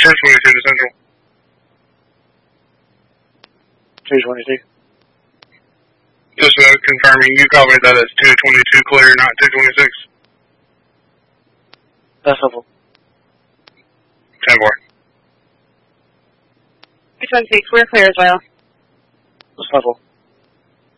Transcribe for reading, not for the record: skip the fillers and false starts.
22 to Central. 222. Just confirming, you called me that it's 222 clear, not 226. That's helpful. 10-4. 226, we're clear as well. That's helpful.